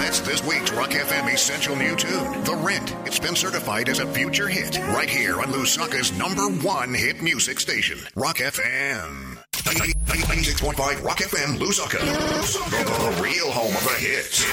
That's this week's Rock FM Essential New Tune, The Rent. It's been certified as a future hit right here on Lusaka's #1 hit music station, Rock FM. 96.5 Rock FM, Lusaka. The real home of the hits.